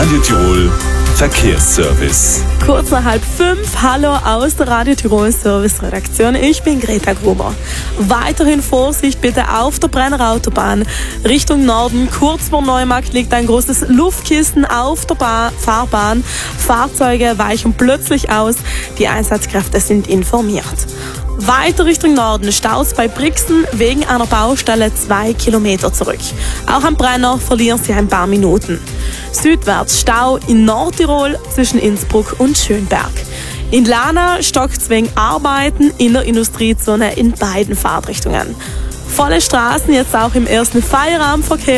Radio Tirol Verkehrsservice. Kurz nach 4:30, hallo aus der Radio Tirol Service Redaktion. Ich bin Greta Gruber. Weiterhin Vorsicht bitte auf der Brenner Autobahn. Richtung Norden, kurz vor Neumarkt, liegt ein großes Luftkissen auf der Fahrbahn. Fahrzeuge weichen plötzlich aus. Die Einsatzkräfte sind informiert. Weiter Richtung Norden, Staus bei Brixen wegen einer Baustelle 2 Kilometer zurück. Auch am Brenner verlieren Sie ein paar Minuten. Südwärts Stau in Nordtirol zwischen Innsbruck und Schönberg. In Lana stockt wegen Arbeiten in der Industriezone in beiden Fahrtrichtungen. Volle Straßen jetzt auch im ersten Feierabendverkehr.